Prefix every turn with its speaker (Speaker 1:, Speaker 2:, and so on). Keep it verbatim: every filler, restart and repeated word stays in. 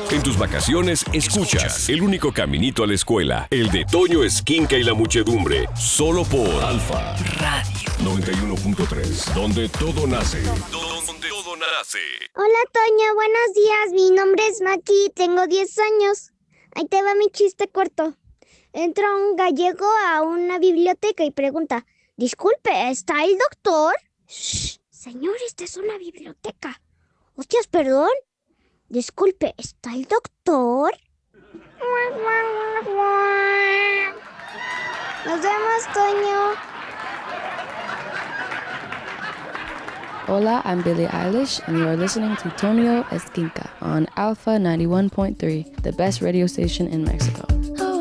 Speaker 1: En tus vacaciones, escuchas El único caminito a la escuela, el de Toño Esquinca y la muchedumbre, solo por Alfa Radio noventa y uno punto tres, donde todo nace. Donde todo nace.
Speaker 2: Hola, Toño, buenos días. Mi nombre es Maki, tengo diez años. Ahí te va mi chiste corto. Entra un gallego a una biblioteca y pregunta: disculpe, ¿está el doctor? Shh, señor, esta es una biblioteca. Hostias, perdón. Disculpe, ¿está el doctor? Nos vemos, Toño.
Speaker 3: Hola, I'm Billie Eilish, and you are listening to Tonio Esquinca on Alpha ninety-one point three, the best radio station in Mexico.